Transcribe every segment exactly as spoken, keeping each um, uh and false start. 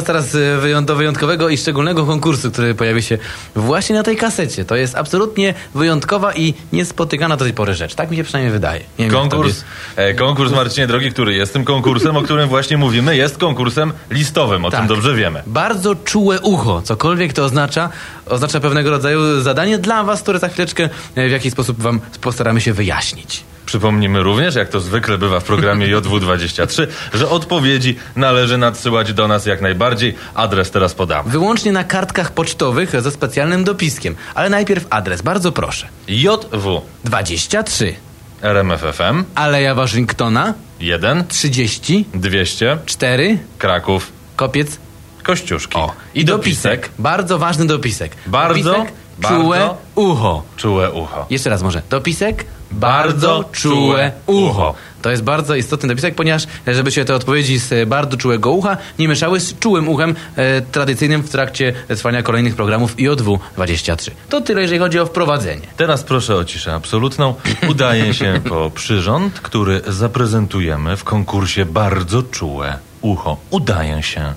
teraz do wyjątkowego i szczególnego konkursu, który pojawi się właśnie na tej kasecie. To jest absolutnie wyjątkowa i niespotykana do tej pory rzecz. Tak mi się przynajmniej wydaje. Nie wiem, konkurs, e, konkurs, Marcinie drogi, który jest tym konkursem, o którym właśnie mówimy, jest konkursem listowym, o tak. tym dobrze wiemy. Bardzo czułe ucho, cokolwiek to oznacza, oznacza pewnego rodzaju zadanie dla was, które za chwileczkę w jakiś sposób wam postaramy się wyjaśnić. Przypomnimy również, jak to zwykle bywa w programie J W dwadzieścia trzy, że odpowiedzi należy nadsyłać do nas jak najbardziej. Adres teraz podam. Wyłącznie na kartkach pocztowych ze specjalnym dopiskiem. Ale najpierw adres, bardzo proszę. J W dwadzieścia trzy R M F F M Aleja Waszyngtona jeden trzydzieści dwieście cztery Kraków Kopiec. Kościuszki. O, i dopisek. dopisek. Bardzo ważny dopisek. Bardzo, dopisek, czułe bardzo ucho. Czułe ucho. Jeszcze raz może. Dopisek. Bardzo czułe ucho. To jest bardzo istotny dopisek, ponieważ żeby się te odpowiedzi z bardzo czułego ucha nie mieszały z czułym uchem e, tradycyjnym w trakcie trwania kolejnych programów J W dwadzieścia trzy. To tyle, jeżeli chodzi o wprowadzenie. Teraz proszę o ciszę absolutną. Udaję się po przyrząd, który zaprezentujemy w konkursie Bardzo czułe ucho. Udaję się.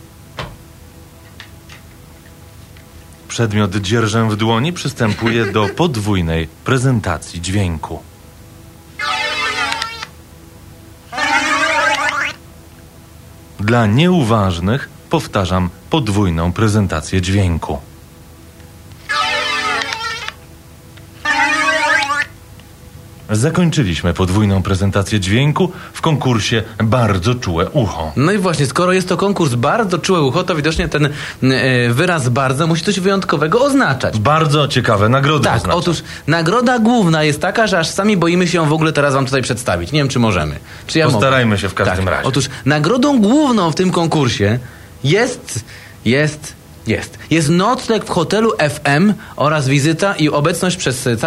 Przedmiot dzierżę w dłoni, przystępuje do podwójnej prezentacji dźwięku. Dla nieuważnych powtarzam podwójną prezentację dźwięku. Zakończyliśmy podwójną prezentację dźwięku w konkursie Bardzo czułe ucho. No i właśnie, skoro jest to konkurs Bardzo czułe ucho, to widocznie ten e, wyraz bardzo musi coś wyjątkowego oznaczać. Bardzo ciekawe nagrody Tak, oznacza. Otóż nagroda główna jest taka, że aż sami boimy się ją w ogóle teraz wam tutaj przedstawić. Nie wiem, czy możemy. Czy ja Postarajmy mogę? się w każdym tak. razie. Otóż nagrodą główną w tym konkursie jest, jest, jest, jest nocleg w hotelu F M oraz wizyta i obecność przez